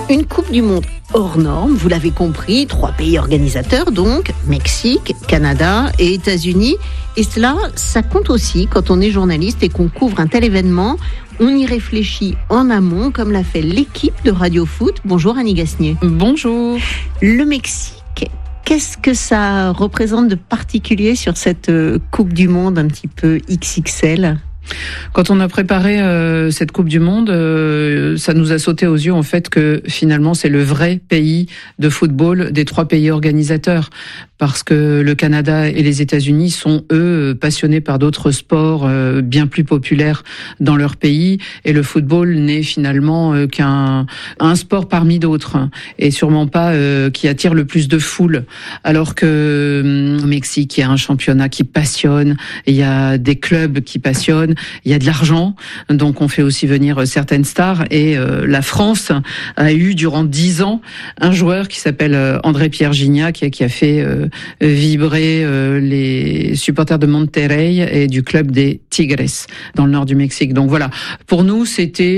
Une Coupe du Monde hors norme, vous l'avez compris, 3 pays organisateurs donc, Mexique, Canada et États-Unis. Et cela, ça compte aussi quand on est journaliste et qu'on couvre un tel événement. On y réfléchit en amont, comme l'a fait l'équipe de Radio Foot. Bonjour Annie Gasnier. Bonjour. Le Mexique, qu'est-ce que ça représente de particulier sur cette Coupe du Monde un petit peu XXL ? Quand on a préparé cette Coupe du Monde, ça nous a sauté aux yeux en fait que finalement c'est le vrai pays de football des 3 pays organisateurs. Parce que le Canada et les États-Unis sont, eux, passionnés par d'autres sports bien plus populaires dans leur pays. Et le football n'est finalement qu'un sport parmi d'autres. Et sûrement pas qui attire le plus de foule. Alors que au Mexique, il y a un championnat qui passionne. Il y a des clubs qui passionnent. Il y a de l'argent. Donc on fait aussi venir certaines stars. Et la France a eu durant 10 ans un joueur qui s'appelle André-Pierre Gignac qui a fait vibrer les supporters de Monterrey et du club des Tigres dans le nord du Mexique. Donc voilà, pour nous c'était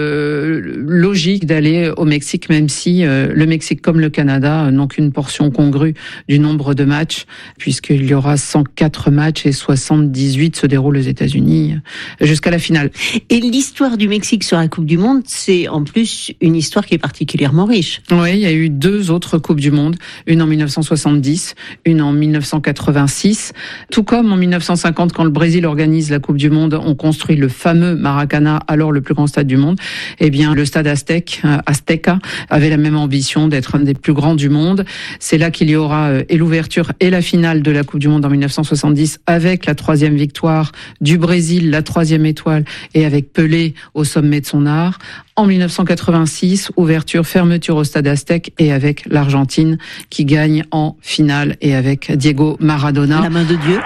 logique d'aller au Mexique, même si le Mexique comme le Canada n'ont qu'une portion congrue du nombre de matchs, puisqu'il y aura 104 matchs et 78 se déroulent aux États-Unis jusqu'à la finale. Et l'histoire du Mexique sur la Coupe du Monde, c'est en plus une histoire qui est particulièrement riche. Oui, il y a eu 2 autres Coupes du Monde, une en 1970, une en 1986. Tout comme en 1950, quand le Brésil organise la Coupe du Monde, on construit le fameux Maracanã, alors le plus grand stade du monde. Eh bien, le stade Azteca avait la même ambition d'être un des plus grands du monde. C'est là qu'il y aura et l'ouverture et la finale de la Coupe du Monde en 1970, avec la 3e victoire du Brésil, la 3e étoile, et avec Pelé au sommet de son art. En 1986, ouverture, fermeture au stade Aztec, et avec l'Argentine qui gagne en finale, et avec Diego Maradona. La main de Dieu.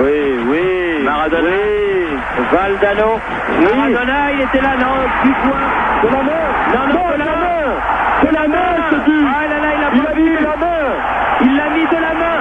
Oui. Maradona. Oui. Valdano. Oui. Maradona, il était là, non, du point. De la main. Non, de la main. De la main, je te dis. Ah là là, il a mis de la main. Il l'a mis de la main.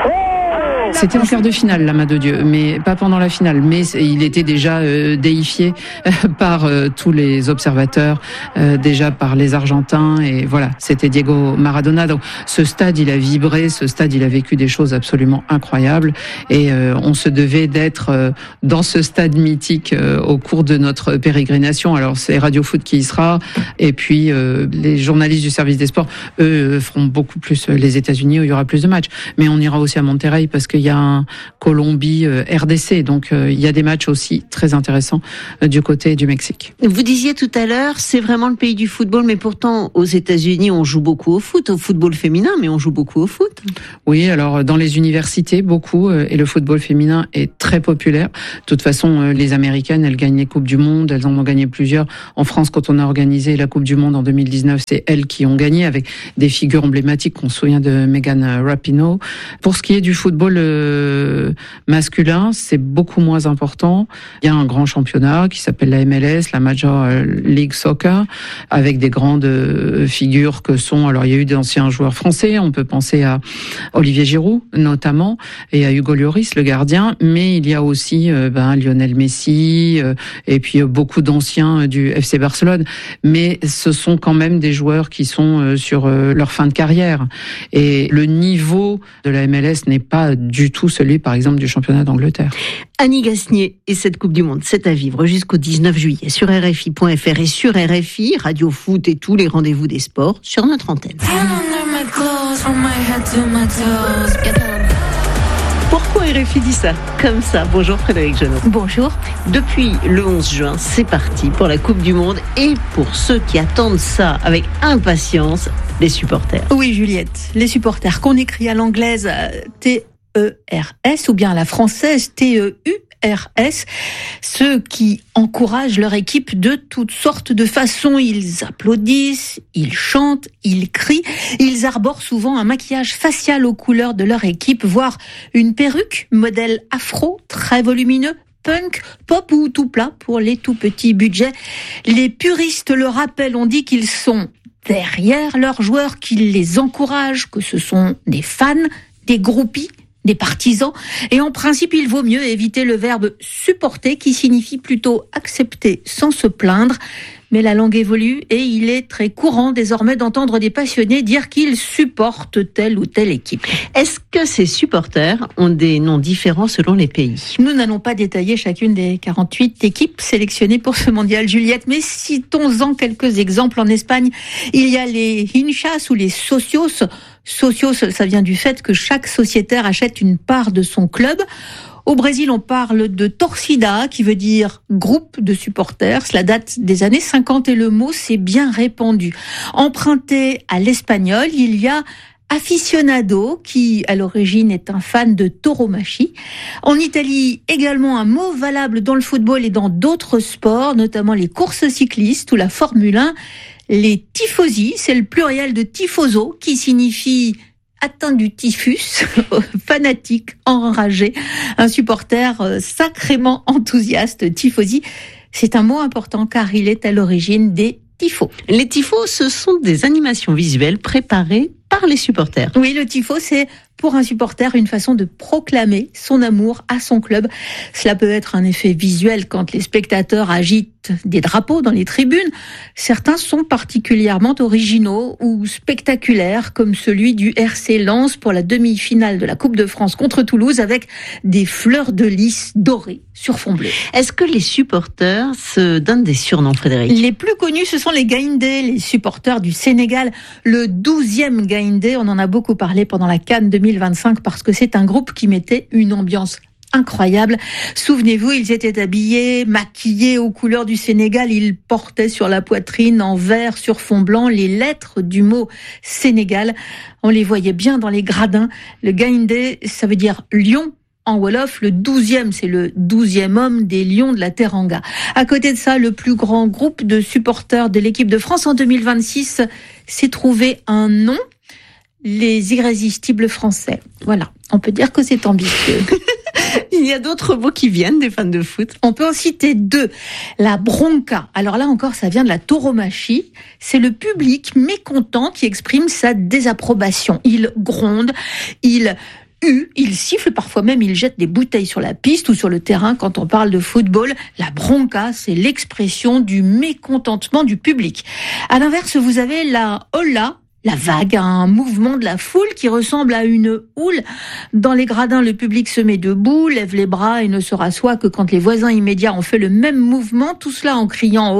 C'était en quart de finale, la main de Dieu, mais pas pendant la finale. Mais il était déjà déifié par tous les observateurs, déjà par les Argentins, et voilà, c'était Diego Maradona. Donc ce stade, il a vibré, ce stade, il a vécu des choses absolument incroyables, et on se devait d'être dans ce stade mythique au cours de notre pérégrination. Alors c'est Radio Foot qui y sera, et puis les journalistes du service des sports, eux, feront beaucoup plus les États-Unis où il y aura plus de matchs. Mais on ira aussi à Monterrey parce qu'il y a un Colombie-RDC, donc il y a des matchs aussi très intéressants du côté du Mexique. Vous disiez tout à l'heure, c'est vraiment le pays du football, mais pourtant aux États-Unis on joue beaucoup au football féminin, mais on joue beaucoup au foot. Oui, alors dans les universités beaucoup, et le football féminin est très populaire. De toute façon, les Américaines, elles gagnent les Coupes du Monde, elles en ont gagné plusieurs. En France, quand on a organisé la Coupe du Monde en 2019, c'est elles qui ont gagné, avec des figures emblématiques. On se souvient de Megan Rapinoe. Pour ce qui est du football masculin, c'est beaucoup moins important. Il y a un grand championnat qui s'appelle la MLS, la Major League Soccer, avec des grandes figures que sont, alors il y a eu d'anciens joueurs français, on peut penser à Olivier Giroud notamment, et à Hugo Lloris, le gardien, mais il y a aussi Lionel Messi, et puis beaucoup d'anciens du FC Barcelone, mais ce sont quand même des joueurs qui sont sur leur fin de carrière, et le niveau de la MLS n'est pas du tout celui, par exemple, du championnat d'Angleterre. Annie Gasnier et cette Coupe du Monde, c'est à vivre jusqu'au 19 juillet sur RFI.fr et sur RFI, Radio Foot et tous les rendez-vous des sports sur notre antenne. Pourquoi RFI dit ça comme ça? Bonjour Frédéric Genot. Bonjour. Depuis le 11 juin, c'est parti pour la Coupe du Monde, et pour ceux qui attendent ça avec impatience, les supporters. Oui Juliette, les supporters qu'on écrit à l'anglaise T-E-R-S ou bien à la française T-E-U-R-S, ceux qui encouragent leur équipe de toutes sortes de façons. Ils applaudissent, ils chantent, ils crient, ils arborent souvent un maquillage facial aux couleurs de leur équipe, voire une perruque modèle afro très volumineux, punk, pop ou tout plat pour les tout petits budgets. Les puristes le rappellent, on dit qu'ils sont derrière leurs joueurs, qu'ils les encouragent, que ce sont des fans, des groupies, des partisans, et en principe il vaut mieux éviter le verbe supporter qui signifie plutôt accepter sans se plaindre. Mais la langue évolue et il est très courant désormais d'entendre des passionnés dire qu'ils supportent telle ou telle équipe. Est-ce que ces supporters ont des noms différents selon les pays ? Nous n'allons pas détailler chacune des 48 équipes sélectionnées pour ce mondial, Juliette, mais citons-en quelques exemples. En Espagne, il y a les hinchas ou les socios. Socios, ça vient du fait que chaque sociétaire achète une part de son club. Au Brésil, on parle de torcida, qui veut dire groupe de supporters. Cela date des années 50 et le mot s'est bien répandu. Emprunté à l'espagnol, il y a aficionado, qui à l'origine est un fan de tauromachie. En Italie, également un mot valable dans le football et dans d'autres sports, notamment les courses cyclistes ou la Formule 1. Les tifosi, c'est le pluriel de tifoso, qui signifie atteint du typhus, fanatique, enragé, un supporter sacrément enthousiaste. Tifosi, c'est un mot important car il est à l'origine des tifos. Les tifos, ce sont des animations visuelles préparées par les supporters. Oui, le tifo, c'est pour un supporter une façon de proclamer son amour à son club. Cela peut être un effet visuel quand les spectateurs agitent des drapeaux dans les tribunes. Certains sont particulièrement originaux ou spectaculaires, comme celui du RC Lens pour la demi-finale de la Coupe de France contre Toulouse, avec des fleurs de lys dorées sur fond bleu. Est-ce que les supporters se donnent des surnoms, Frédéric ? Les plus connus, ce sont les Gaïndés, les supporters du Sénégal. Le 12e Gaïndé, on en a beaucoup parlé pendant la CAN 2025 parce que c'est un groupe qui mettait une ambiance incroyable. Souvenez-vous, ils étaient habillés, maquillés aux couleurs du Sénégal. Ils portaient sur la poitrine en vert sur fond blanc les lettres du mot Sénégal. On les voyait bien dans les gradins. Le Gaïndé, ça veut dire lion. En Wolof, le 12e, c'est le 12e homme des Lions de la Teranga. À côté de ça, le plus grand groupe de supporters de l'équipe de France en 2026 s'est trouvé un nom, les Irrésistibles Français. Voilà, on peut dire que c'est ambitieux. Il y a d'autres mots qui viennent des fans de foot. On peut en citer deux. La bronca. Alors là encore, ça vient de la tauromachie. C'est le public mécontent qui exprime sa désapprobation. Il gronde, il siffle, parfois même il jette des bouteilles sur la piste ou sur le terrain quand on parle de football. La bronca, c'est l'expression du mécontentement du public. À l'inverse, vous avez la hola, la vague, un mouvement de la foule qui ressemble à une houle. Dans les gradins, le public se met debout, lève les bras et ne se rassoit que quand les voisins immédiats ont fait le même mouvement, tout cela en criant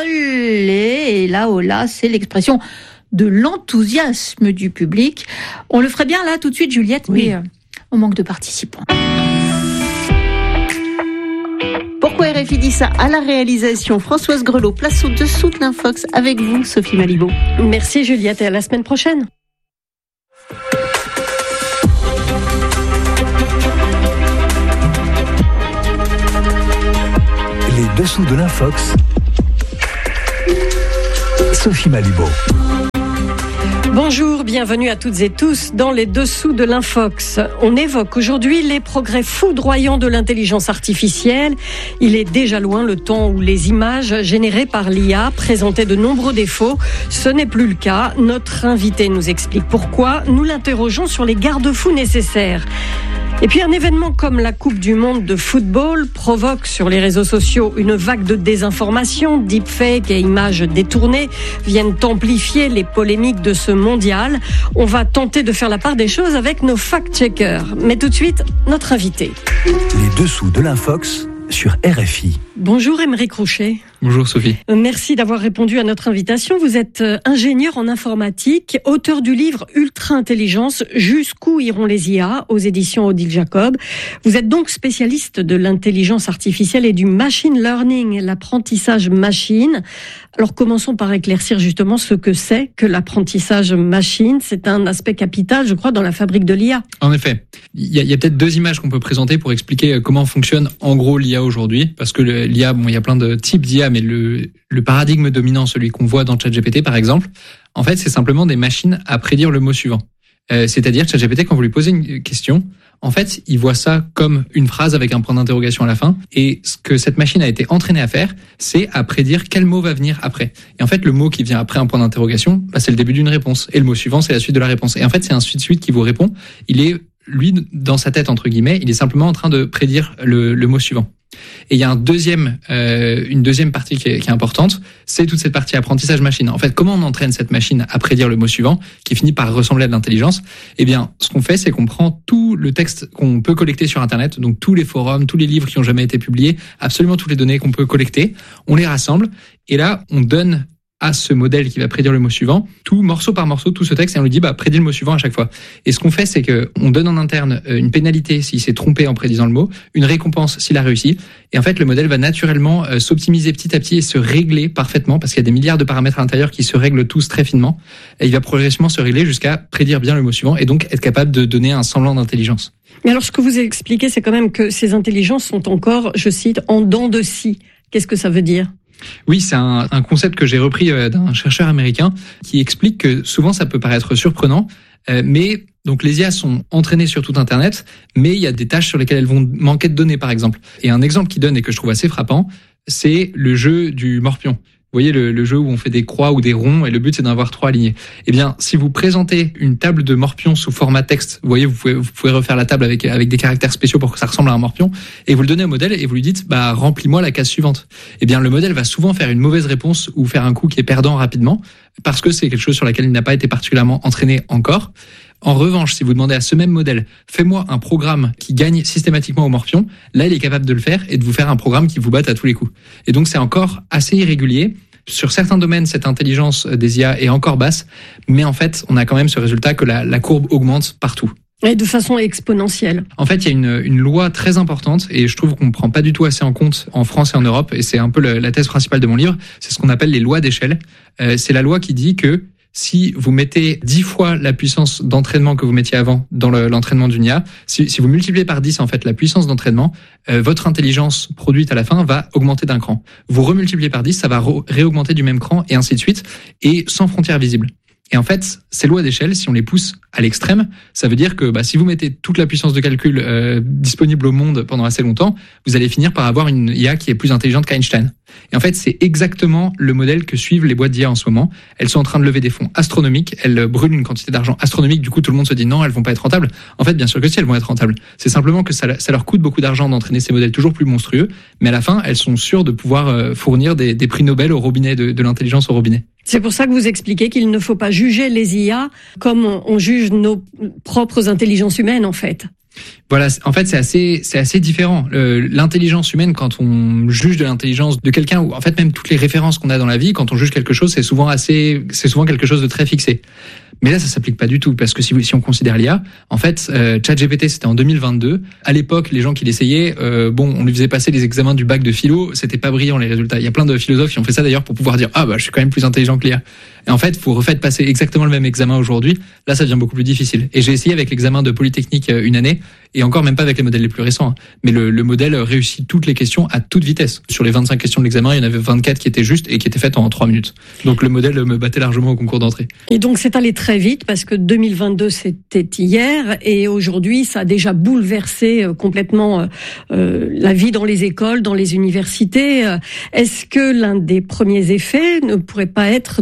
olé. Et la hola, c'est l'expression de l'enthousiasme du public. On le ferait bien là tout de suite, Juliette, oui. Mais on manque de participants. Pourquoi RFI dit ça ? À la réalisation, Françoise Grelot, place au-dessous de l'Infox avec vous, Sophie Malibaud. Merci Juliette et à la semaine prochaine. Les dessous de l'Infox. Sophie Malibaud. Bonjour, bienvenue à toutes et tous dans les dessous de l'Infox. On évoque aujourd'hui les progrès foudroyants de l'intelligence artificielle. Il est déjà loin le temps où les images générées par l'IA présentaient de nombreux défauts. Ce n'est plus le cas. Notre invité nous explique pourquoi. Nous l'interrogeons sur les garde-fous nécessaires. Et puis un événement comme la Coupe du Monde de football provoque sur les réseaux sociaux une vague de désinformation. Deepfake et images détournées viennent amplifier les polémiques de ce mondial. On va tenter de faire la part des choses avec nos fact-checkers. Mais tout de suite, notre invité. Les dessous de l'Infox sur RFI. Bonjour Aymeric Rouchet. Bonjour Sophie. Merci d'avoir répondu à notre invitation. Vous êtes ingénieur en informatique, auteur du livre Ultra Intelligence, jusqu'où iront les IA aux éditions Odile Jacob. Vous êtes donc spécialiste de l'intelligence artificielle et du machine learning, l'apprentissage machine. Alors commençons par éclaircir justement ce que c'est que l'apprentissage machine. C'est un aspect capital, je crois, dans la fabrique de l'IA. En effet, il y a peut-être deux images qu'on peut présenter pour expliquer comment fonctionne en gros l'IA aujourd'hui. Parce que l'IA, bon, il y a plein de types d'IA, mais le paradigme dominant, celui qu'on voit dans ChatGPT par exemple, en fait, c'est simplement des machines à prédire le mot suivant. C'est-à-dire ChatGPT, quand vous lui posez une question, en fait, il voit ça comme une phrase avec un point d'interrogation à la fin. Et ce que cette machine a été entraînée à faire, c'est à prédire quel mot va venir après. Et en fait, le mot qui vient après un point d'interrogation, c'est le début d'une réponse. Et le mot suivant, c'est la suite de la réponse. Et en fait, c'est un suite qui vous répond. Il est, lui, dans sa tête, entre guillemets, il est simplement en train de prédire le mot suivant. Et il y a une deuxième partie qui est importante, c'est toute cette partie apprentissage machine. En fait, comment on entraîne cette machine à prédire le mot suivant, qui finit par ressembler à de l'intelligence? Eh bien, ce qu'on fait, c'est qu'on prend tout le texte qu'on peut collecter sur Internet, donc tous les forums, tous les livres qui ont jamais été publiés, absolument toutes les données qu'on peut collecter, on les rassemble, et là, on donne à ce modèle qui va prédire le mot suivant, tout morceau par morceau, tout ce texte, et on lui dit, prédis le mot suivant à chaque fois. Et ce qu'on fait, c'est que on donne en interne une pénalité s'il s'est trompé en prédisant le mot, une récompense s'il a réussi, et en fait, le modèle va naturellement s'optimiser petit à petit et se régler parfaitement, parce qu'il y a des milliards de paramètres à l'intérieur qui se règlent tous très finement, et il va progressivement se régler jusqu'à prédire bien le mot suivant, et donc être capable de donner un semblant d'intelligence. Mais alors, ce que vous expliquez, c'est quand même que ces intelligences sont encore, je cite, en dents de scie. Qu'est-ce que ça veut dire ? Oui, c'est un concept que j'ai repris d'un chercheur américain qui explique que souvent ça peut paraître surprenant, mais donc les IA sont entraînées sur tout Internet, mais il y a des tâches sur lesquelles elles vont manquer de données, par exemple. Et un exemple qu'il donne et que je trouve assez frappant, c'est le jeu du morpion. Vous voyez le jeu où on fait des croix ou des ronds et le but c'est d'en avoir 3 alignés. Eh bien, si vous présentez une table de morpion sous format texte, vous voyez, vous pouvez refaire la table avec des caractères spéciaux pour que ça ressemble à un morpion, et vous le donnez au modèle et vous lui dites, remplis-moi la case suivante. Eh bien, le modèle va souvent faire une mauvaise réponse ou faire un coup qui est perdant rapidement parce que c'est quelque chose sur laquelle il n'a pas été particulièrement entraîné encore. En revanche, si vous demandez à ce même modèle, fais-moi un programme qui gagne systématiquement au morpion, là, il est capable de le faire et de vous faire un programme qui vous batte à tous les coups. Et donc, c'est encore assez irrégulier. Sur certains domaines, cette intelligence des IA est encore basse, mais en fait, on a quand même ce résultat que la courbe augmente partout. Et de façon exponentielle. En fait, il y a une loi très importante, et je trouve qu'on ne prend pas du tout assez en compte en France et en Europe, et c'est un peu la thèse principale de mon livre, c'est ce qu'on appelle les lois d'échelle. C'est la loi qui dit que si vous mettez 10 fois la puissance d'entraînement que vous mettiez avant dans l'entraînement d'une IA, si vous multipliez par 10 en fait la puissance d'entraînement, votre intelligence produite à la fin va augmenter d'un cran. Vous remultipliez par 10, ça va réaugmenter du même cran, et ainsi de suite, et sans frontières visibles. Et en fait, ces lois d'échelle, si on les pousse à l'extrême, ça veut dire que si vous mettez toute la puissance de calcul disponible au monde pendant assez longtemps, vous allez finir par avoir une IA qui est plus intelligente qu'Einstein. Et en fait, c'est exactement le modèle que suivent les boîtes d'IA en ce moment. Elles sont en train de lever des fonds astronomiques, elles brûlent une quantité d'argent astronomique, du coup tout le monde se dit non, elles vont pas être rentables. En fait, bien sûr que si, elles vont être rentables. C'est simplement que ça leur coûte beaucoup d'argent d'entraîner ces modèles toujours plus monstrueux, mais à la fin, elles sont sûres de pouvoir fournir des prix Nobel au robinet, de l'intelligence au robinet. C'est pour ça que vous expliquez qu'il ne faut pas juger les IA comme on juge nos propres intelligences humaines, en fait. Voilà, en fait, c'est assez différent. L'intelligence humaine, quand on juge de l'intelligence de quelqu'un, ou en fait même toutes les références qu'on a dans la vie, quand on juge quelque chose, c'est souvent quelque chose de très fixé. Mais là, ça s'applique pas du tout, parce que si on considère l'IA, en fait, ChatGPT, c'était en 2022. À l'époque, les gens qui l'essayaient, on lui faisait passer les examens du bac de philo, c'était pas brillant les résultats. Il y a plein de philosophes qui ont fait ça d'ailleurs pour pouvoir dire je suis quand même plus intelligent que l'IA. Et en fait, vous refaites passer exactement le même examen aujourd'hui. Là, ça devient beaucoup plus difficile. Et j'ai essayé avec l'examen de Polytechnique une année, et encore même pas avec les modèles les plus récents. Mais le modèle réussit toutes les questions à toute vitesse. Sur les 25 questions de l'examen, il y en avait 24 qui étaient justes et qui étaient faites en 3 minutes. Donc le modèle me battait largement au concours d'entrée. Et donc c'est allé très vite, parce que 2022 c'était hier, et aujourd'hui ça a déjà bouleversé complètement la vie dans les écoles, dans les universités. Est-ce que l'un des premiers effets ne pourrait pas être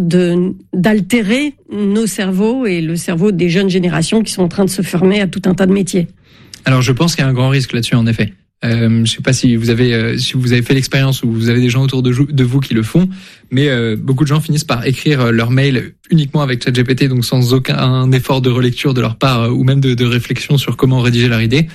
d'altérer nos cerveaux et le cerveau des jeunes générations qui sont en train de se fermer à tout un tas de métiers? Alors je pense qu'il y a un grand risque là-dessus, en effet. Je sais pas si vous avez fait l'expérience ou vous avez des gens autour de vous qui le font, mais beaucoup de gens finissent par écrire leur mail uniquement avec ChatGPT, donc sans aucun effort de relecture de leur part ou même de réflexion sur comment rédiger leur idée.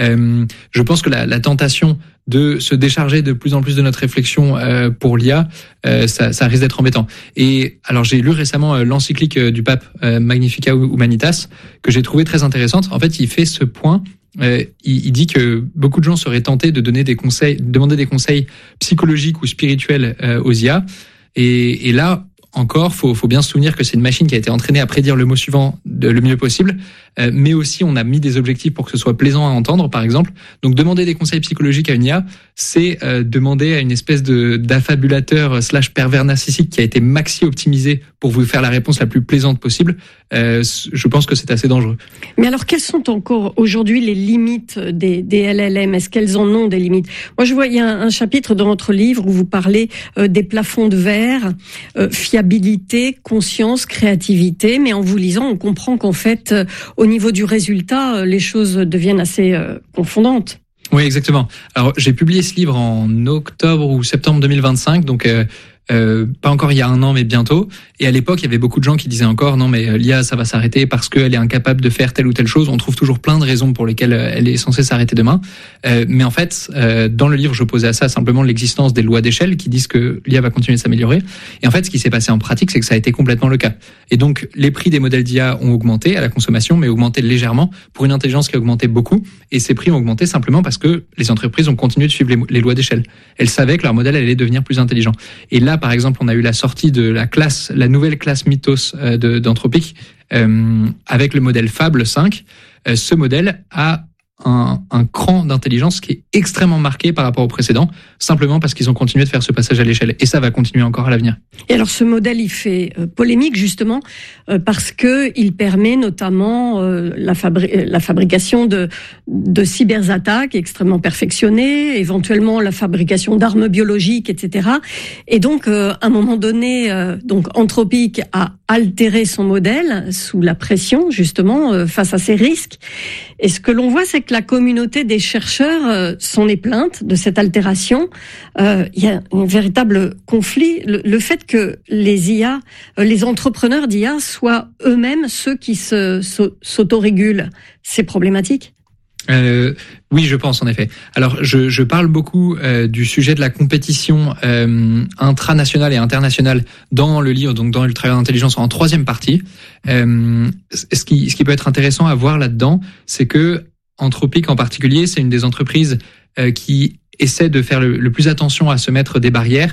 Je pense que la tentation de se décharger de plus en plus de notre réflexion pour l'IA, ça risque d'être embêtant. Et alors j'ai lu récemment l'encyclique du pape Magnificat Humanitas, que j'ai trouvé très intéressante. En fait, il fait ce point. Il dit que beaucoup de gens seraient tentés de demander des conseils psychologiques ou spirituels aux IA. Et là, encore, faut bien se souvenir que c'est une machine qui a été entraînée à prédire le mot suivant le mieux possible, mais aussi on a mis des objectifs pour que ce soit plaisant à entendre, par exemple. Donc demander des conseils psychologiques à une IA, c'est demander à une espèce d'affabulateur / pervers narcissique qui a été maxi optimisé pour vous faire la réponse la plus plaisante possible. Je pense que c'est assez dangereux. Mais alors, quelles sont encore aujourd'hui les limites des LLM? Est-ce qu'elles en ont des limites? Moi, je vois, il y a un chapitre dans votre livre où vous parlez des plafonds de verre, fiabilité, conscience, créativité. Mais en vous lisant, on comprend qu'en fait, au niveau du résultat, les choses deviennent assez confondantes. Oui, exactement. Alors, j'ai publié ce livre en octobre ou septembre 2025, donc pas encore il y a 1 an, mais bientôt. Et à l'époque, il y avait beaucoup de gens qui disaient encore non, mais l'IA, ça va s'arrêter parce qu'elle est incapable de faire telle ou telle chose. On trouve toujours plein de raisons pour lesquelles elle est censée s'arrêter demain. Mais en fait, dans le livre, j'opposais à ça simplement l'existence des lois d'échelle qui disent que l'IA va continuer de s'améliorer. Et en fait, ce qui s'est passé en pratique, c'est que ça a été complètement le cas. Et donc, les prix des modèles d'IA ont augmenté à la consommation, mais augmenté légèrement pour une intelligence qui a augmenté beaucoup. Et ces prix ont augmenté simplement parce que les entreprises ont continué de suivre les lois d'échelle. Elles savaient que leur modèle allait devenir plus intelligent. Et là, par exemple, on a eu la sortie de la nouvelle classe Mythos d'Anthropic avec le modèle Fable 5. Ce modèle a un cran d'intelligence qui est extrêmement marqué par rapport au précédent, simplement parce qu'ils ont continué de faire ce passage à l'échelle. Et ça va continuer encore à l'avenir. Et alors ce modèle, il fait polémique justement parce que il permet notamment la fabrication de cyberattaques extrêmement perfectionnées, éventuellement la fabrication d'armes biologiques, etc. Et donc à un moment donné, donc Anthropic a altéré son modèle sous la pression justement face à ces risques. Et ce que l'on voit, c'est que la communauté des chercheurs s'en est plainte de cette altération. Il y a un véritable conflit. Le fait que les IA, les entrepreneurs d'IA soient eux-mêmes ceux qui s'autorégulent, c'est problématique. Oui, je pense en effet. Alors, je parle beaucoup du sujet de la compétition intranationale et internationale dans le livre, donc dans le travail d'intelligence en 3e partie. Ce qui peut être intéressant à voir là-dedans, c'est que Anthropic en particulier, c'est une des entreprises qui essaie de faire le plus attention à se mettre des barrières.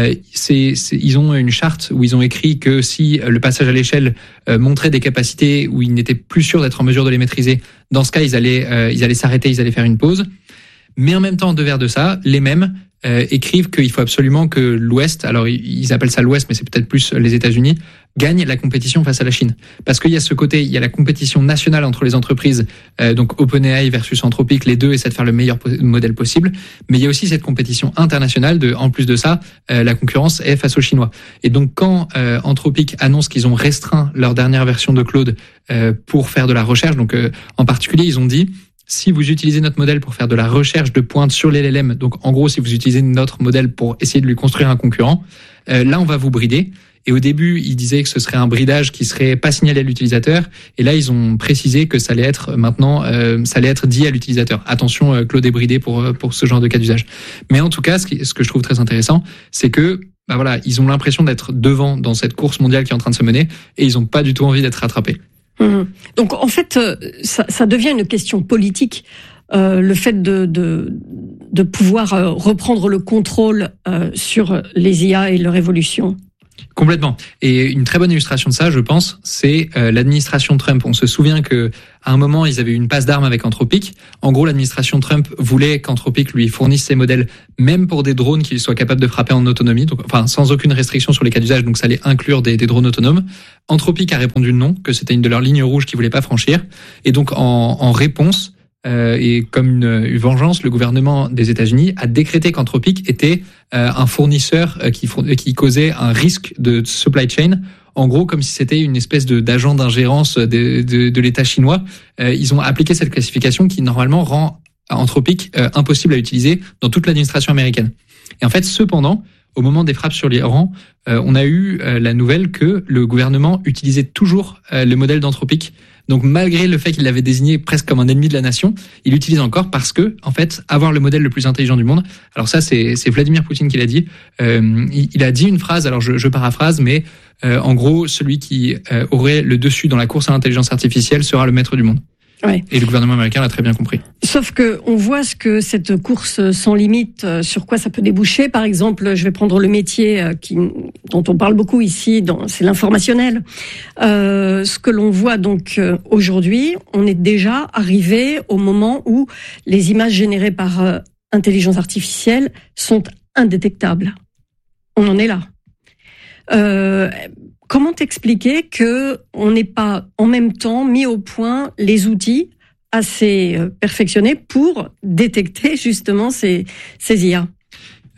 Ils ont une charte où ils ont écrit que si le passage à l'échelle montrait des capacités où ils n'étaient plus sûrs d'être en mesure de les maîtriser, dans ce cas, ils allaient s'arrêter, ils allaient faire une pause. Mais en même temps, en devers de ça, les mêmes écrivent qu'il faut absolument que l'Ouest, alors ils appellent ça l'Ouest, mais c'est peut-être plus les États-Unis, gagne la compétition face à la Chine. Parce qu'il y a ce côté, il y a la compétition nationale entre les entreprises, donc OpenAI versus Anthropic, les deux essaient de faire le meilleur modèle possible, mais il y a aussi cette compétition internationale en plus de ça, la concurrence est face aux Chinois. Et donc quand Anthropic annonce qu'ils ont restreint leur dernière version de Claude pour faire de la recherche, donc en particulier ils ont dit si vous utilisez notre modèle pour faire de la recherche de pointe sur les LLM, donc en gros si vous utilisez notre modèle pour essayer de lui construire un concurrent, là on va vous brider. Et au début, ils disaient que ce serait un bridage qui serait pas signalé à l'utilisateur. Et là, ils ont précisé que ça allait être maintenant, ça allait être dit à l'utilisateur. Attention, Claude est bridé pour ce genre de cas d'usage. Mais en tout cas, ce que je trouve très intéressant, c'est que voilà, ils ont l'impression d'être devant dans cette course mondiale qui est en train de se mener, et ils ont pas du tout envie d'être rattrapés. Donc en fait, ça devient une question politique. Le fait de pouvoir reprendre le contrôle sur les IA et leur évolution. Complètement. Et une très bonne illustration de ça, je pense, c'est l'administration Trump. On se souvient que à un moment, ils avaient eu une passe d'armes avec Anthropic. En gros, l'administration Trump voulait qu'Anthropic lui fournisse ses modèles, même pour des drones qu'ils soient capables de frapper en autonomie, donc, enfin sans aucune restriction sur les cas d'usage, donc ça allait inclure des drones autonomes. Anthropic a répondu non, que c'était une de leurs lignes rouges qu'ils voulaient pas franchir. Et donc en réponse, et comme une vengeance, le gouvernement des États-Unis a décrété qu'Anthropic était un fournisseur qui causait un risque de supply chain. En gros, comme si c'était une espèce d'agent d'ingérence de l'État chinois. Ils ont appliqué cette classification qui normalement rend Anthropic impossible à utiliser dans toute l'administration américaine. Et en fait, cependant, au moment des frappes sur l'Iran, on a eu la nouvelle que le gouvernement utilisait toujours le modèle d'Anthropic. Donc malgré le fait qu'il l'avait désigné presque comme un ennemi de la nation, il l'utilise encore parce que, en fait, avoir le modèle le plus intelligent du monde. Alors ça, c'est Vladimir Poutine qui l'a dit. Il a dit une phrase. Alors je paraphrase, mais en gros, celui qui aurait le dessus dans la course à l'intelligence artificielle sera le maître du monde. Ouais. Et le gouvernement américain l'a très bien compris. Sauf que on voit ce que cette course sans limite, sur quoi ça peut déboucher. Par exemple, je vais prendre le métier dont on parle beaucoup ici, c'est l'informationnel. Ce que l'on voit donc aujourd'hui, on est déjà arrivé au moment où les images générées par intelligence artificielle sont indétectables. On en est là. Comment t'expliquer que on n'ait pas en même temps mis au point les outils assez perfectionnés pour détecter justement ces IA ?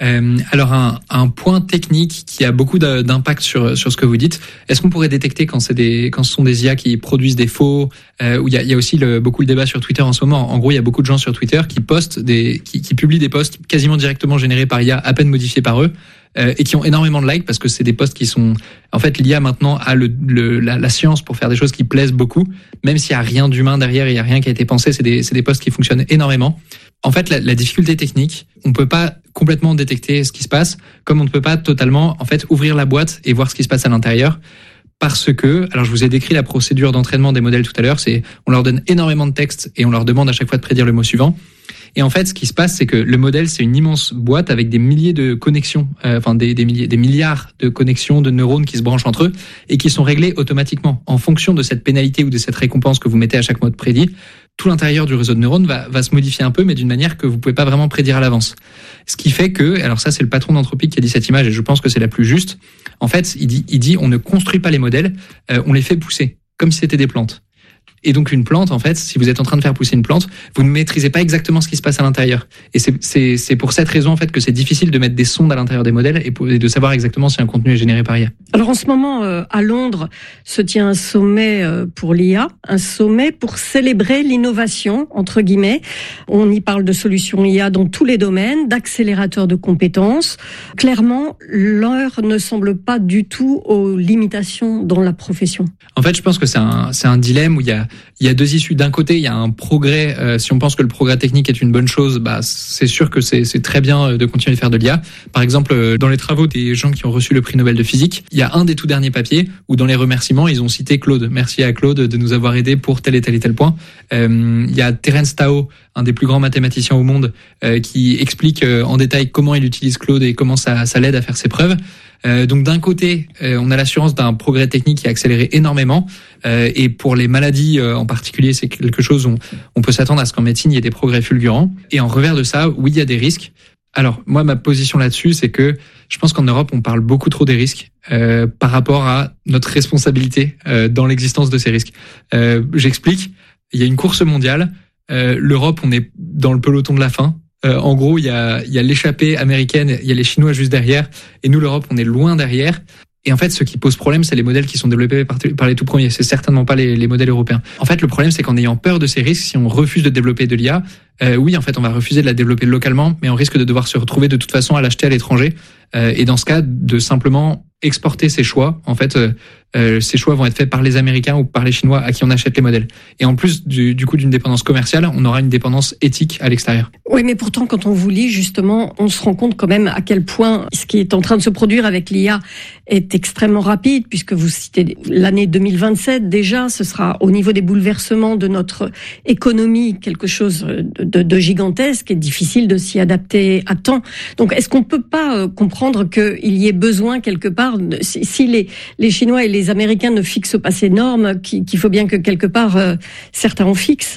Alors un point technique qui a beaucoup d'impact sur ce que vous dites. Est-ce qu'on pourrait détecter quand ce sont des IA qui produisent des faux, où il y a aussi beaucoup le débat sur Twitter en ce moment. En gros, il y a beaucoup de gens sur Twitter qui publient des posts quasiment directement générés par IA, à peine modifiés par eux, et qui ont énormément de likes parce que c'est des posts qui sont, en fait, l'IA maintenant a la science pour faire des choses qui plaisent beaucoup, même s'il y a rien d'humain derrière, il y a rien qui a été pensé. C'est des posts qui fonctionnent énormément. En fait, la difficulté technique, on peut pas complètement détecter ce qui se passe, comme on ne peut pas totalement, en fait, ouvrir la boîte et voir ce qui se passe à l'intérieur. Parce que, alors je vous ai décrit la procédure d'entraînement des modèles tout à l'heure, on leur donne énormément de texte et on leur demande à chaque fois de prédire le mot suivant. Et en fait, ce qui se passe, c'est que le modèle, c'est une immense boîte avec des milliers de connexions, des milliards de connexions de neurones qui se branchent entre eux et qui sont réglées automatiquement en fonction de cette pénalité ou de cette récompense que vous mettez à chaque mot prédit. Tout l'intérieur du réseau de neurones va se modifier un peu, mais d'une manière que vous pouvez pas vraiment prédire à l'avance. Ce qui fait que, alors ça, c'est le patron d'Anthropic qui a dit cette image et je pense que c'est la plus juste. En fait, il dit, on ne construit pas les modèles, on les fait pousser, comme si c'était des plantes. Et donc une plante, en fait, si vous êtes en train de faire pousser une plante, vous ne maîtrisez pas exactement ce qui se passe à l'intérieur. Et c'est pour cette raison, en fait, que c'est difficile de mettre des sondes à l'intérieur des modèles et de savoir exactement si un contenu est généré par IA. Alors en ce moment, à Londres, se tient un sommet pour l'IA, un sommet pour célébrer l'innovation, entre guillemets. On y parle de solutions IA dans tous les domaines, d'accélérateurs de compétences. Clairement, l'heure ne semble pas du tout aux limitations dans la profession. En fait, je pense que c'est un dilemme où il y a deux issues. D'un côté, il y a un progrès. Si on pense que le progrès technique est une bonne chose, c'est sûr que c'est très bien de continuer à faire de l'IA. Par exemple, dans les travaux des gens qui ont reçu le prix Nobel de physique, il y a un des tout derniers papiers où dans les remerciements, ils ont cité Claude. Merci à Claude de nous avoir aidés pour tel et tel et tel point. Il y a Terence Tao, un des plus grands mathématiciens au monde, qui explique en détail comment il utilise Claude et comment ça l'aide à faire ses preuves. Donc d'un côté, on a l'assurance d'un progrès technique qui a accéléré énormément, et pour les maladies en particulier, c'est quelque chose où on peut s'attendre à ce qu'en médecine, il y ait des progrès fulgurants. Et en revers de ça, oui, il y a des risques. Alors moi, ma position là-dessus, c'est que je pense qu'en Europe, on parle beaucoup trop des risques par rapport à notre responsabilité dans l'existence de ces risques. J'explique, il y a une course mondiale, l'Europe, on est dans le peloton de la fin. En gros, il y a l'échappée américaine, il y a les Chinois juste derrière, et nous, l'Europe, on est loin derrière. Et en fait, ce qui pose problème, c'est les modèles qui sont développés par les tout premiers. C'est certainement pas les modèles européens. En fait, le problème, c'est qu'en ayant peur de ces risques, si on refuse de développer de l'IA, oui, en fait, on va refuser de la développer localement, mais on risque de devoir se retrouver de toute façon à l'acheter à l'étranger. Et dans ce cas, de simplement exporter ses choix. En fait, ces choix vont être faits par les Américains ou par les Chinois à qui on achète les modèles. Et en plus du coup d'une dépendance commerciale, on aura une dépendance éthique à l'extérieur. Oui, mais pourtant, quand on vous lit, justement, on se rend compte quand même à quel point ce qui est en train de se produire avec l'IA est extrêmement rapide, puisque vous citez l'année 2027 déjà, ce sera au niveau des bouleversements de notre économie quelque chose de gigantesque et difficile de s'y adapter à temps. Donc, est-ce qu'on peut pas comprendre qu'il y ait besoin quelque part, si les Chinois et les Américains ne fixent pas ces normes, qu'il faut bien que quelque part certains en fixent?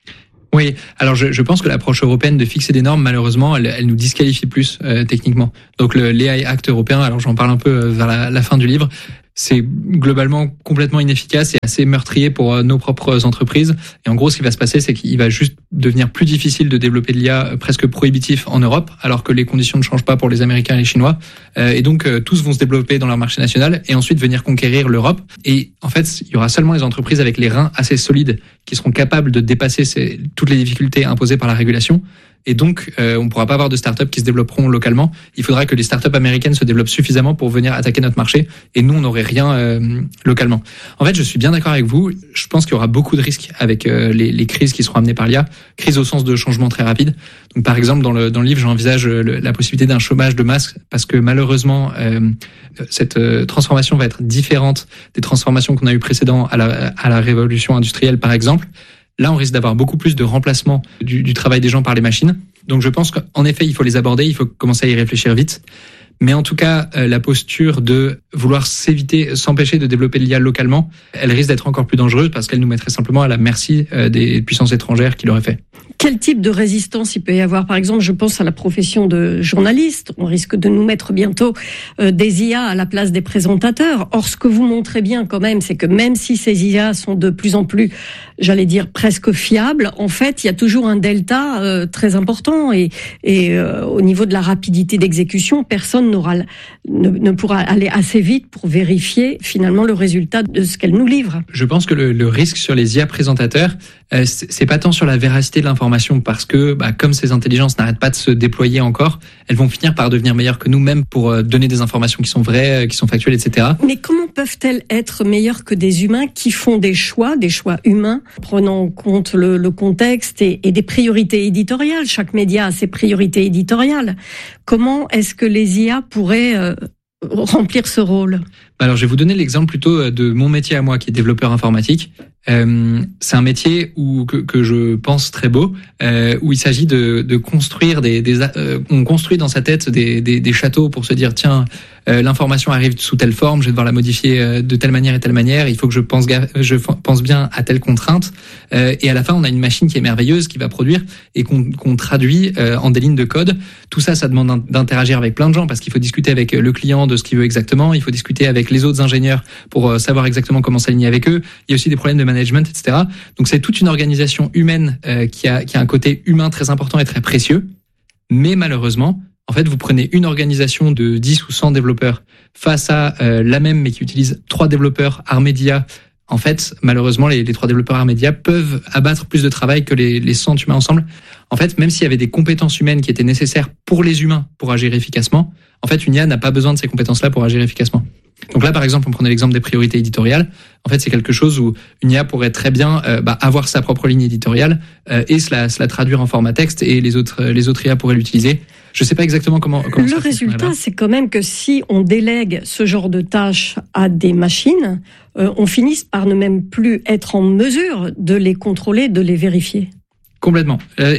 Oui, alors je pense que l'approche européenne de fixer des normes, malheureusement, elle nous disqualifie plus techniquement. Donc l'AI Act européen, alors j'en parle un peu vers la fin du livre, c'est globalement complètement inefficace et assez meurtrier pour nos propres entreprises. Et en gros, ce qui va se passer, c'est qu'il va juste devenir plus difficile de développer de l'IA, presque prohibitif en Europe, alors que les conditions ne changent pas pour les Américains et les Chinois. Et donc, tous vont se développer dans leur marché national et ensuite venir conquérir l'Europe. Et en fait, il y aura seulement les entreprises avec les reins assez solides qui seront capables de dépasser toutes les difficultés imposées par la régulation. Et donc, on ne pourra pas avoir de startups qui se développeront localement. Il faudra que les startups américaines se développent suffisamment pour venir attaquer notre marché. Et nous, on n'aurait rien localement. En fait, je suis bien d'accord avec vous. Je pense qu'il y aura beaucoup de risques avec les crises qui seront amenées par l'IA. Crise au sens de changement très rapide. Donc, par exemple, dans le livre, j'envisage la possibilité d'un chômage de masse parce que malheureusement, cette transformation va être différente des transformations qu'on a eues précédemment à la révolution industrielle, par exemple. Là, on risque d'avoir beaucoup plus de remplacement du travail des gens par les machines. Donc, je pense qu'en effet, il faut les aborder, il faut commencer à y réfléchir vite. Mais en tout cas, la posture de vouloir s'empêcher de développer l'IA localement, elle risque d'être encore plus dangereuse parce qu'elle nous mettrait simplement à la merci des puissances étrangères qui l'auraient fait. Quel type de résistance il peut y avoir? Par exemple, je pense à la profession de journaliste. On risque de nous mettre bientôt des IA à la place des présentateurs. Or, ce que vous montrez bien quand même, c'est que même si ces IA sont de plus en plus, j'allais dire, presque fiables, en fait, il y a toujours un delta très important. Et au niveau de la rapidité d'exécution, personne ne pourra aller assez vite pour vérifier finalement le résultat de ce qu'elles nous livrent. Je pense que le risque sur les IA présentateurs, c'est pas tant sur la véracité de l'information, parce que comme ces intelligences n'arrêtent pas de se déployer encore, elles vont finir par devenir meilleures que nous, même pour donner des informations qui sont vraies, qui sont factuelles, etc. Mais comment peuvent-elles être meilleures que des humains qui font des choix humains, prenant en compte le contexte et des priorités éditoriales? Chaque média a ses priorités éditoriales. Comment est-ce que les IA pourraient remplir ce rôle? Alors, je vais vous donner l'exemple plutôt de mon métier à moi, qui est développeur informatique. C'est un métier que je pense très beau, où il s'agit de construire on construit dans sa tête des châteaux pour se dire, tiens, l'information arrive sous telle forme, je vais devoir la modifier de telle manière et telle manière, il faut que je pense bien à telle contrainte, et à la fin on a une machine qui est merveilleuse, qui va produire et qu'on traduit en des lignes de code. Tout ça demande d'interagir avec plein de gens, parce qu'il faut discuter avec le client de ce qu'il veut exactement, il faut discuter avec les autres ingénieurs pour savoir exactement comment s'aligner avec eux. Il y a aussi des problèmes de management, etc. Donc c'est toute une organisation humaine qui a un côté humain très important et très précieux. Mais malheureusement, en fait, vous prenez une organisation de 10 ou 100 développeurs face à la même, mais qui utilise 3 développeurs armés d'IA. En fait, malheureusement, les 3 développeurs armés d'IA peuvent abattre plus de travail que les 100 humains ensemble. En fait, même s'il y avait des compétences humaines qui étaient nécessaires pour les humains pour agir efficacement, en fait, une IA n'a pas besoin de ces compétences-là pour agir efficacement. Donc là, par exemple, on prenait l'exemple des priorités éditoriales. En fait, c'est quelque chose où une IA pourrait très bien avoir sa propre ligne éditoriale et se la traduire en format texte, et les autres IA pourraient l'utiliser. Je sais pas exactement comment le résultat, c'est quand même que si on délègue ce genre de tâches à des machines, on finisse par ne même plus être en mesure de les contrôler, de les vérifier. Complètement.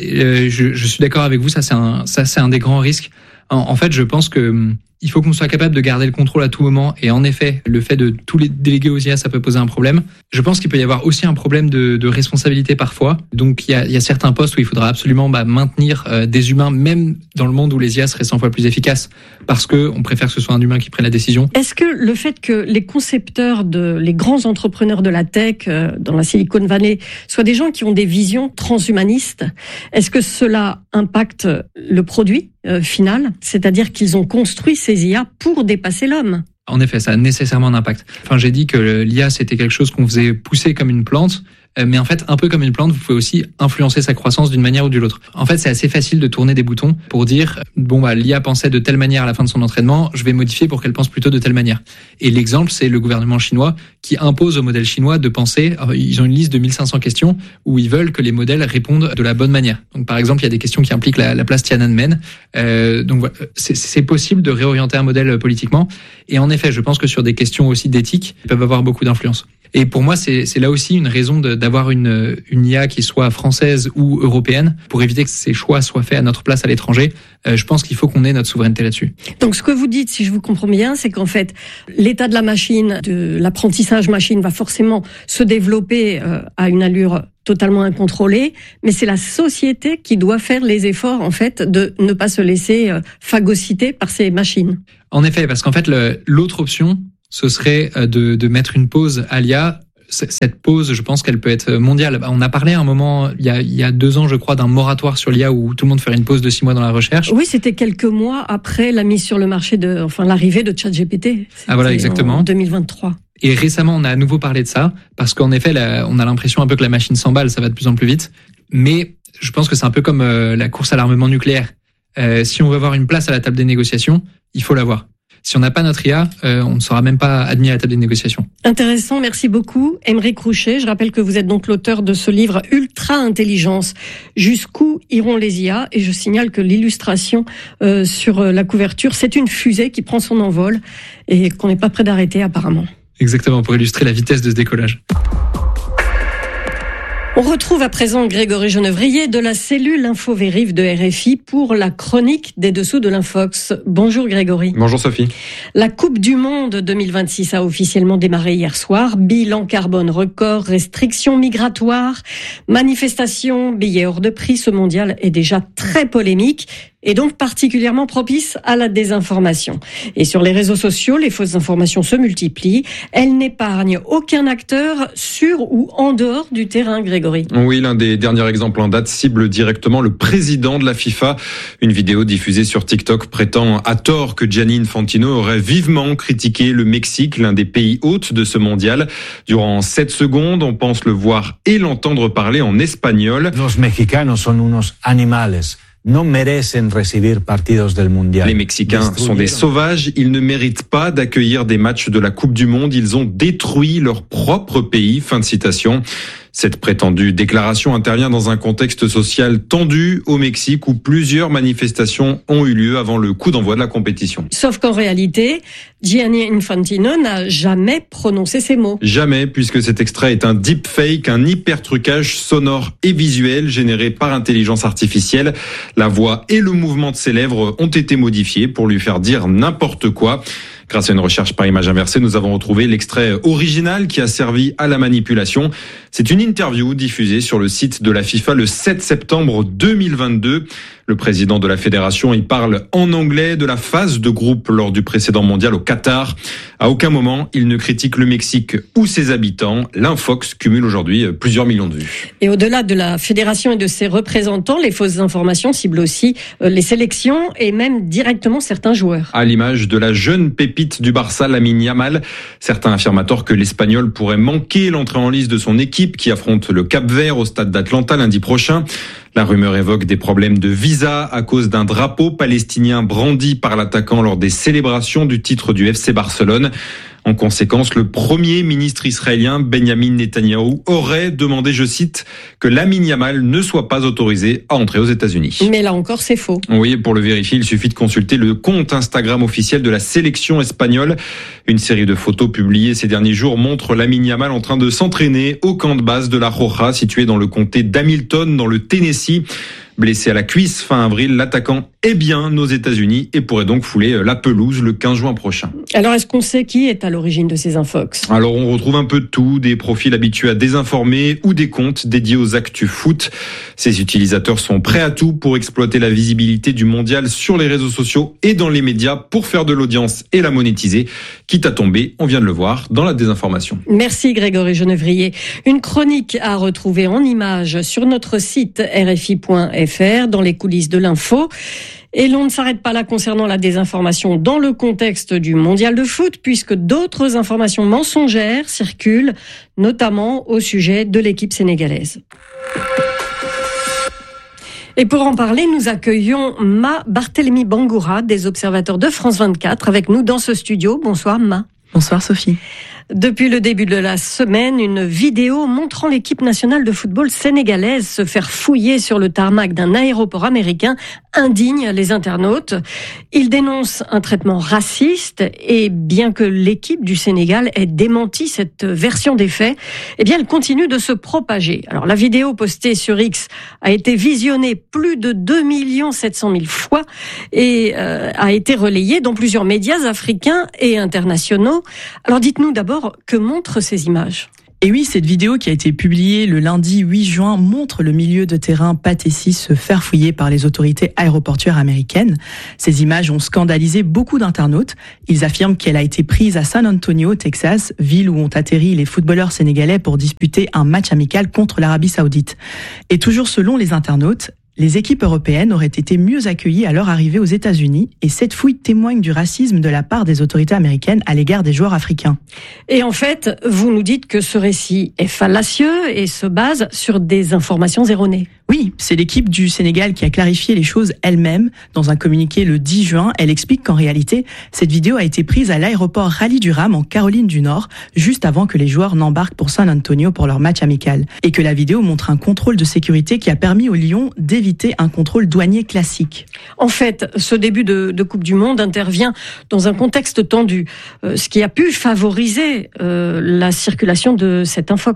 Je suis d'accord avec vous. Ça, c'est un des grands risques. En fait, je pense que il faut qu'on soit capable de garder le contrôle à tout moment. Et en effet, le fait de tous les déléguer aux IA, ça peut poser un problème. Je pense qu'il peut y avoir aussi un problème de responsabilité parfois. Donc, il y a certains postes où il faudra absolument maintenir des humains, même dans le monde où les IA seraient 100 fois plus efficaces, parce que on préfère que ce soit un humain qui prenne la décision. Est-ce que le fait que les concepteurs les grands entrepreneurs de la tech dans la Silicon Valley soient des gens qui ont des visions transhumanistes, est-ce que cela impacte le produit final, c'est-à-dire qu'ils ont construit ces IA pour dépasser l'homme? En effet, ça a nécessairement un impact. Enfin, j'ai dit que l'IA, c'était quelque chose qu'on faisait pousser comme une plante, mais en fait, un peu comme une plante, vous pouvez aussi influencer sa croissance d'une manière ou d'une autre. En fait, c'est assez facile de tourner des boutons pour dire, l'IA pensait de telle manière à la fin de son entraînement, je vais modifier pour qu'elle pense plutôt de telle manière. Et l'exemple, c'est le gouvernement chinois qui impose au modèle chinois de penser, ils ont une liste de 1500 questions où ils veulent que les modèles répondent de la bonne manière. Donc, par exemple, il y a des questions qui impliquent la place Tiananmen. Donc, voilà, c'est possible de réorienter un modèle politiquement. Et en effet, je pense que sur des questions aussi d'éthique, ils peuvent avoir beaucoup d'influence. Et pour moi, c'est là aussi une raison d'avoir une IA qui soit française ou européenne pour éviter que ces choix soient faits à notre place à l'étranger. Je pense qu'il faut qu'on ait notre souveraineté là-dessus. Donc, ce que vous dites, si je vous comprends bien, c'est qu'en fait, l'état de la machine, de l'apprentissage machine va forcément se développer à une allure totalement incontrôlée, mais c'est la société qui doit faire les efforts, en fait, de ne pas se laisser phagocyter par ces machines. En effet, parce qu'en fait, l'autre option, ce serait de mettre une pause à l'IA. Cette pause, je pense qu'elle peut être mondiale. On a parlé à un moment, il y a 2 ans, je crois, d'un moratoire sur l'IA où tout le monde ferait une pause de 6 mois dans la recherche. Oui, c'était quelques mois après la mise sur le marché l'arrivée de ChatGPT. Ah voilà, exactement. En 2023. Et récemment, on a à nouveau parlé de ça, parce qu'en effet, on a l'impression un peu que la machine s'emballe, ça va de plus en plus vite. Mais je pense que c'est un peu comme la course à l'armement nucléaire. Si on veut avoir une place à la table des négociations, il faut l'avoir. Si on n'a pas notre IA, on ne sera même pas admis à la table des négociations. Intéressant, merci beaucoup. Aymeric Rouchet, je rappelle que vous êtes donc l'auteur de ce livre Ultra Intelligence. Jusqu'où iront les IA? Et je signale que l'illustration sur la couverture, c'est une fusée qui prend son envol et qu'on n'est pas près d'arrêter apparemment. Exactement, pour illustrer la vitesse de ce décollage. On retrouve à présent Grégory Genevrier de la cellule Info-Vérive de RFI pour la chronique des dessous de l'Infox. Bonjour Grégory. Bonjour Sophie. La Coupe du Monde 2026 a officiellement démarré hier soir. Bilan carbone record, restrictions migratoires, manifestations, billets hors de prix. Ce mondial est déjà très polémique et donc particulièrement propice à la désinformation. Et sur les réseaux sociaux, les fausses informations se multiplient. Elles n'épargnent aucun acteur sur ou en dehors du terrain, Grégory. Oui, l'un des derniers exemples en date cible directement le président de la FIFA. Une vidéo diffusée sur TikTok prétend à tort que Gianni Infantino aurait vivement critiqué le Mexique, l'un des pays hôtes de ce mondial. Durant 7 secondes, on pense le voir et l'entendre parler en espagnol. Los mexicanos son unos animales. No merecen recibir partidos del mundial. Les Mexicains sont des sauvages, ils ne méritent pas d'accueillir des matchs de la Coupe du Monde, ils ont détruit leur propre pays. Fin de citation. Cette prétendue déclaration intervient dans un contexte social tendu au Mexique où plusieurs manifestations ont eu lieu avant le coup d'envoi de la compétition. Sauf qu'en réalité, Gianni Infantino n'a jamais prononcé ces mots. Jamais, puisque cet extrait est un deepfake, un hyper-trucage sonore et visuel généré par intelligence artificielle. La voix et le mouvement de ses lèvres ont été modifiés pour lui faire dire n'importe quoi. Grâce à une recherche par image inversée, nous avons retrouvé l'extrait original qui a servi à la manipulation. C'est une interview diffusée sur le site de la FIFA le 7 septembre 2022. Le président de la fédération y parle en anglais de la phase de groupe lors du précédent mondial au Qatar. À aucun moment, il ne critique le Mexique ou ses habitants. L'Infox cumule aujourd'hui plusieurs millions de vues. Et au-delà de la fédération et de ses représentants, les fausses informations ciblent aussi les sélections et même directement certains joueurs. À l'image de la jeune pépite du Barça, Lamine Yamal, certains affirment à tort que l'Espagnol pourrait manquer l'entrée en lice de son équipe qui affronte le Cap-Vert au stade d'Atlanta lundi prochain. La rumeur évoque des problèmes de visa à cause d'un drapeau palestinien brandi par l'attaquant lors des célébrations du titre du FC Barcelone. En conséquence, le premier ministre israélien, Benjamin Netanyahou, aurait demandé, je cite, que Lamine Yamal ne soit pas autorisé à entrer aux États-Unis. Mais là encore, c'est faux. Oui, pour le vérifier, il suffit de consulter le compte Instagram officiel de la sélection espagnole. Une série de photos publiées ces derniers jours montre Lamine Yamal en train de s'entraîner au camp de base de la Roja, situé dans le comté d'Hamilton, dans le Tennessee. Blessé à la cuisse fin avril, l'attaquant est bien aux États-Unis et pourrait donc fouler la pelouse le 15 juin prochain. Alors, est-ce qu'on sait qui est à l'origine de ces infox ? Alors, on retrouve un peu de tout, des profils habitués à désinformer ou des comptes dédiés aux actus foot. Ces utilisateurs sont prêts à tout pour exploiter la visibilité du mondial sur les réseaux sociaux et dans les médias pour faire de l'audience et la monétiser. Quitte à tomber, on vient de le voir, dans la désinformation. Merci Grégory Genevrier. Une chronique à retrouver en images sur notre site rfi.fr dans les coulisses de l'info. Et l'on ne s'arrête pas là concernant la désinformation dans le contexte du mondial de foot, puisque d'autres informations mensongères circulent, notamment au sujet de l'équipe sénégalaise. Et pour en parler, nous accueillons Ma Barthélemy Bangoura, des observateurs de France 24, avec nous dans ce studio. Bonsoir Ma. Bonsoir Sophie. Depuis le début de la semaine, une vidéo montrant l'équipe nationale de football sénégalaise se faire fouiller sur le tarmac d'un aéroport américain indigne les internautes. Ils dénoncent un traitement raciste et bien que l'équipe du Sénégal ait démenti cette version des faits, eh bien elle continue de se propager. Alors la vidéo postée sur X a été visionnée plus de 2 700 000 fois et a été relayée dans plusieurs médias africains et internationaux. Alors dites-nous d'abord, que montrent ces images ? Et oui, cette vidéo qui a été publiée le lundi 8 juin montre le milieu de terrain Patessi se faire fouiller par les autorités aéroportuaires américaines. Ces images ont scandalisé beaucoup d'internautes. Ils affirment qu'elle a été prise à San Antonio, Texas, ville où ont atterri les footballeurs sénégalais pour disputer un match amical contre l'Arabie Saoudite. Et toujours selon les internautes, les équipes européennes auraient été mieux accueillies à leur arrivée aux États-Unis et cette fouille témoigne du racisme de la part des autorités américaines à l'égard des joueurs africains. Et en fait, vous nous dites que ce récit est fallacieux et se base sur des informations erronées. Oui, c'est l'équipe du Sénégal qui a clarifié les choses elle-même. Dans un communiqué le 10 juin, elle explique qu'en réalité, cette vidéo a été prise à l'aéroport Raleigh-Durham en Caroline du Nord, juste avant que les joueurs n'embarquent pour San Antonio pour leur match amical. Et que la vidéo montre un contrôle de sécurité qui a permis aux Lions d'éviter un contrôle douanier classique. En fait, ce début de Coupe du Monde intervient dans un contexte tendu, ce qui a pu favoriser la circulation de cette infox.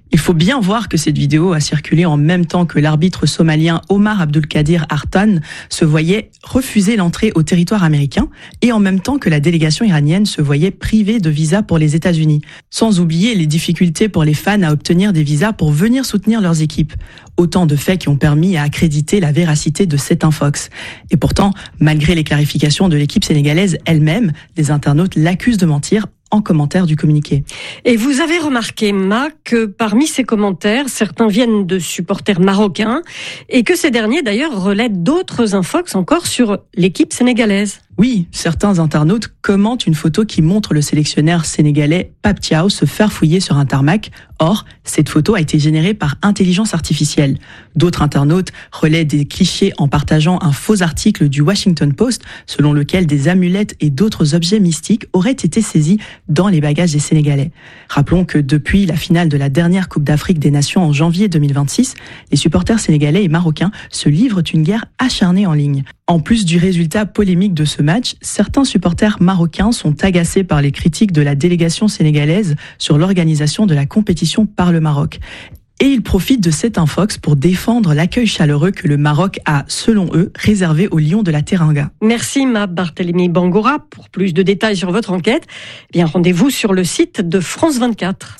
Il faut bien voir que cette vidéo a circulé en même temps que l'arbitre somalien Omar Abdulkadir Artan se voyait refuser l'entrée au territoire américain et en même temps que la délégation iranienne se voyait privée de visa pour les États-Unis. Sans oublier les difficultés pour les fans à obtenir des visas pour venir soutenir leurs équipes. Autant de faits qui ont permis à accréditer la véracité de cette infox. Et pourtant, malgré les clarifications de l'équipe sénégalaise elle-même, les internautes l'accusent de mentir en commentaire du communiqué. Et vous avez remarqué, Ma, que parmi ces commentaires, certains viennent de supporters marocains et que ces derniers, d'ailleurs, relaient d'autres infox encore sur l'équipe sénégalaise. Oui, certains internautes commentent une photo qui montre le sélectionneur sénégalais Pape Thiaw se faire fouiller sur un tarmac. Or, cette photo a été générée par intelligence artificielle. D'autres internautes relaient des clichés en partageant un faux article du Washington Post selon lequel des amulettes et d'autres objets mystiques auraient été saisis dans les bagages des Sénégalais. Rappelons que depuis la finale de la dernière Coupe d'Afrique des Nations en janvier 2026, les supporters sénégalais et marocains se livrent une guerre acharnée en ligne. En plus du résultat polémique de ce match, certains supporters marocains sont agacés par les critiques de la délégation sénégalaise sur l'organisation de la compétition par le Maroc. Et ils profitent de cette infox pour défendre l'accueil chaleureux que le Maroc a, selon eux, réservé aux Lions de la Teranga. Merci Ma Barthélémy Bangoura. Pour plus de détails sur votre enquête, bien rendez-vous sur le site de France 24.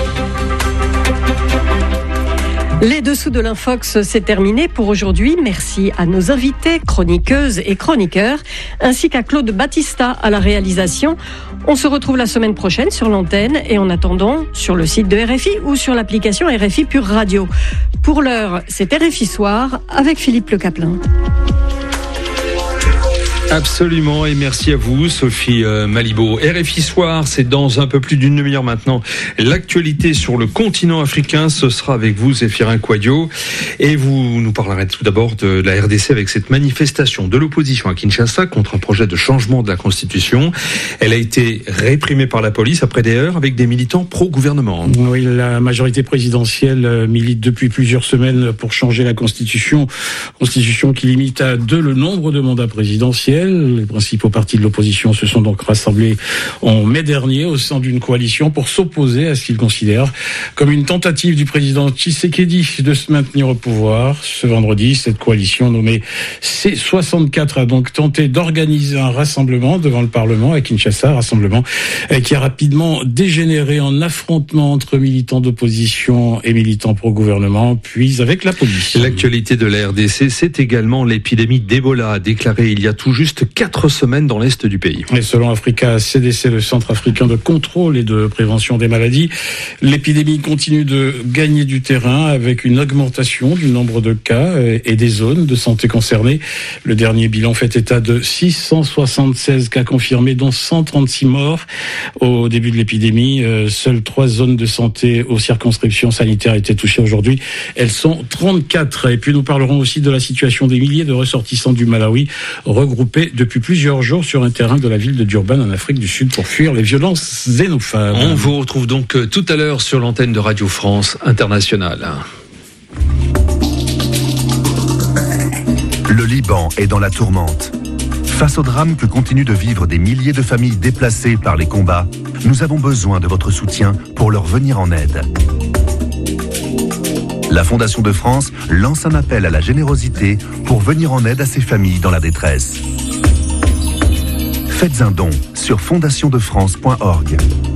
Les dessous de l'Infox, c'est terminé pour aujourd'hui. Merci à nos invités, chroniqueuses et chroniqueurs, ainsi qu'à Claude Battista à la réalisation. On se retrouve la semaine prochaine sur l'antenne et en attendant sur le site de RFI ou sur l'application RFI Pure Radio. Pour l'heure, c'est RFI Soir avec Philippe Le Caplin. Absolument, et merci à vous, Sophie Malibaud. RFI Soir, c'est dans un peu plus d'une demi-heure maintenant. L'actualité sur le continent africain, ce sera avec vous, Zéphirin Quadio. Et vous nous parlerez tout d'abord de la RDC avec cette manifestation de l'opposition à Kinshasa contre un projet de changement de la Constitution. Elle a été réprimée par la police après des heures avec des militants pro-gouvernement. Oui, la majorité présidentielle milite depuis plusieurs semaines pour changer la Constitution. Constitution qui limite à 2 le nombre de mandats présidentiels. Les principaux partis de l'opposition se sont donc rassemblés en mai dernier au sein d'une coalition pour s'opposer à ce qu'ils considèrent comme une tentative du président Tshisekedi de se maintenir au pouvoir. Ce vendredi, cette coalition nommée C64 a donc tenté d'organiser un rassemblement devant le Parlement à Kinshasa, rassemblement qui a rapidement dégénéré en affrontement entre militants d'opposition et militants pro-gouvernement, puis avec la police. L'actualité de la RDC, c'est également l'épidémie d'Ebola, déclarée il y a tout juste 4 semaines dans l'est du pays. Et selon Africa CDC, le Centre africain de contrôle et de prévention des maladies, l'épidémie continue de gagner du terrain avec une augmentation du nombre de cas et des zones de santé concernées. Le dernier bilan fait état de 676 cas confirmés, dont 136 morts. Au début de l'épidémie, seules 3 zones de santé aux circonscriptions sanitaires étaient touchées aujourd'hui. Elles sont 34. Et puis nous parlerons aussi de la situation des milliers de ressortissants du Malawi regroupés depuis plusieurs jours sur un terrain de la ville de Durban en Afrique du Sud pour fuir les violences xénophobes. On vous retrouve donc tout à l'heure sur l'antenne de Radio France Internationale. Le Liban est dans la tourmente. Face au drame que continuent de vivre des milliers de familles déplacées par les combats, nous avons besoin de votre soutien pour leur venir en aide. La Fondation de France lance un appel à la générosité pour venir en aide à ces familles dans la détresse. Faites un don sur fondationdefrance.org.